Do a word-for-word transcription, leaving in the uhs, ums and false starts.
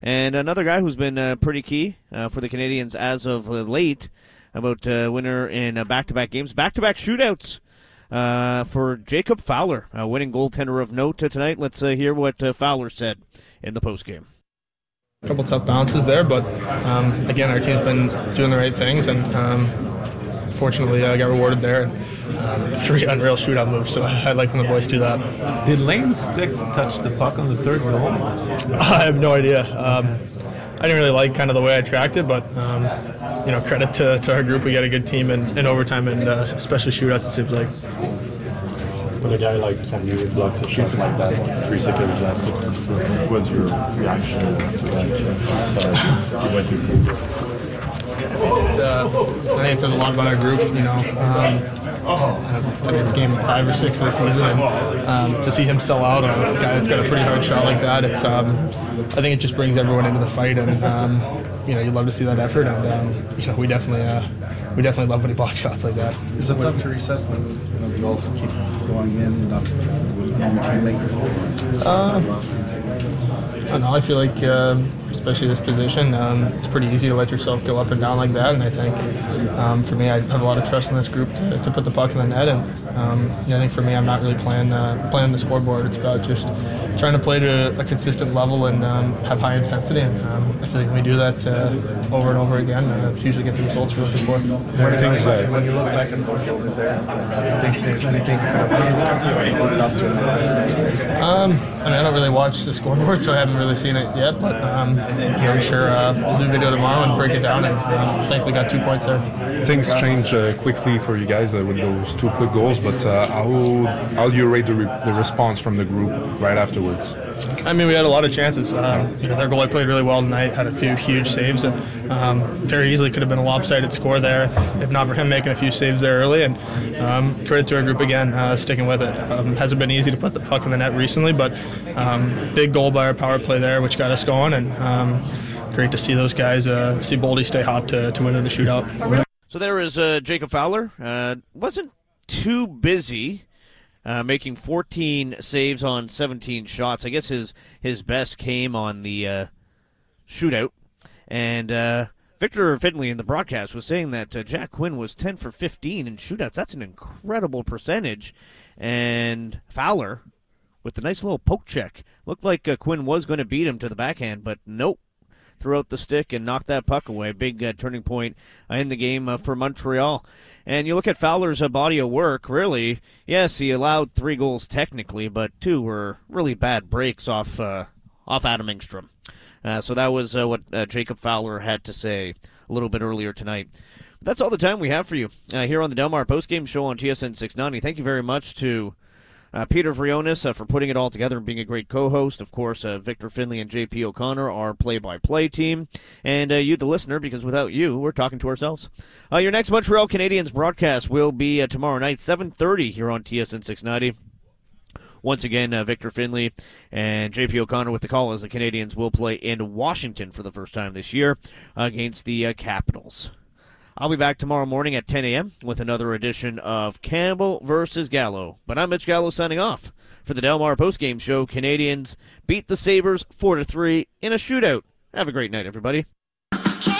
And another guy who's been uh, pretty key uh, for the Canadians as of late, about uh, winner in uh, back-to-back games, back-to-back shootouts uh, for Jacob Fowler, uh, winning goaltender of note uh, tonight. Let's uh, hear what uh, Fowler said in the postgame. A couple tough bounces there, but um, again, our team's been doing the right things, and um, fortunately, I uh, got rewarded there. Um, three unreal shootout moves, so I like when the boys do that. Did Lane's stick touch the puck on the third goal? I have no idea. Um, I didn't really like kind of the way I tracked it, but um, you know, credit to, to our group. We got a good team in, in overtime, and uh, especially shootouts, it seems like. When a guy like you blocks a shot like that, three seconds left, what was your reaction to that? So you went to It's, uh, I think it says a lot about our group, you know. Um, I think it's game five or six of the season, and um, to see him sell out on a guy that's got a pretty hard shot like that, it's. Um, I think it just brings everyone into the fight, and um, you know, you love to see that effort, and um, you know, we definitely, uh, we definitely love when he blocks shots like that. Is it tough to reset when you know you also keep going in without your teammates? Uh, I don't know. I feel like, uh, especially this position, um, it's pretty easy to let yourself go up and down like that. And I think, um, for me, I have a lot of trust in this group to, to put the puck in the net. And um, yeah, I think for me, I'm not really playing uh, playing the scoreboard. It's about just trying to play to a consistent level and um, have high intensity. And um, I feel like when we do that uh, over and over again, uh, usually get the results we're looking for. When, things, uh, when you look back at those goals, is there, do you think there's anything you could have tough to analyze? Um, I mean, I don't really watch the scoreboard, so I haven't really seen it yet. But um, yeah, I'm sure uh, we'll do a video tomorrow and break it down. And um, thankfully, got two points there. Things change uh, quickly for you guys uh, with those two quick goals. But uh, how how do you rate the, re- the response from the group right afterwards? I mean, we had a lot of chances. Um, you know, their goalie played really well tonight. Had a few huge saves, and um, very easily could have been a lopsided score there if, if not for him making a few saves there early. And um, credit to our group again, uh, sticking with it. Um, hasn't been easy to put the puck in the net recently, but um, big goal by our power play there, which got us going. And um, great to see those guys, uh, see Boldy stay hot to, to win in the shootout. So there is uh, Jacob Fowler. Uh, wasn't too busy. Uh, making fourteen saves on seventeen shots. I guess his his best came on the uh, shootout. And uh, Victor Findlay in the broadcast was saying that uh, Jack Quinn was ten for fifteen in shootouts. That's an incredible percentage. And Fowler, with the nice little poke check, looked like uh, Quinn was going to beat him to the backhand, but nope. Threw out the stick and knocked that puck away. Big uh, turning point uh, in the game uh, for Montreal. And you look at Fowler's uh, body of work, really, yes, he allowed three goals technically, but two were really bad breaks off uh, off Adam Engstrom. Uh, so that was uh, what uh, Jacob Fowler had to say a little bit earlier tonight. But that's all the time we have for you uh, here on the Delmar Postgame Show on T S N six ninety. Thank you very much to Uh, Peter Vrionis uh, for putting it all together and being a great co-host. Of course, uh, Victor Findlay and J P O'Connor, our play-by-play team. And uh, you, the listener, because without you, we're talking to ourselves. Uh, your next Montreal Canadiens broadcast will be uh, tomorrow night, seven thirty here on T S N six ninety. Once again, uh, Victor Findlay and J P O'Connor with the call as the Canadiens will play in Washington for the first time this year against the uh, Capitals. I'll be back tomorrow morning at ten a.m. with another edition of Campbell versus Gallo. But I'm Mitch Gallo signing off for the Delmar Postgame Show. Canadiens beat the Sabres four to three in a shootout. Have a great night, everybody.